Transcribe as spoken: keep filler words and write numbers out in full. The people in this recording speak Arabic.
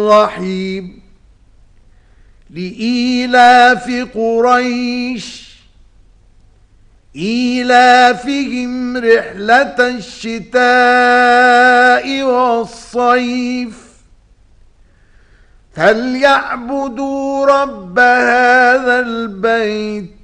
الرحيم لإيلاف قريش إيلافهم رحلة الشتاء والصيف فليعبدوا رب هذا البيت